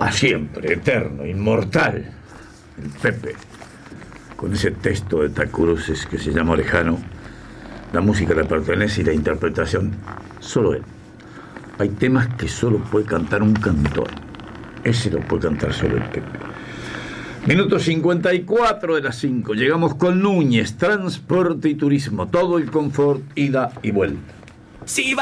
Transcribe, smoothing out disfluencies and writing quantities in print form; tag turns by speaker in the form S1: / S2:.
S1: para siempre, eterno, inmortal, el Pepe, con ese texto de Tacuruzes que se llama Orejano. La música le pertenece y la interpretación solo él. Hay temas que solo puede cantar un cantor. Ese lo puede cantar solo el Pepe. Minuto 54 de las 5. Llegamos con Núñez, transporte y turismo. Todo el confort, ida y vuelta.
S2: Si va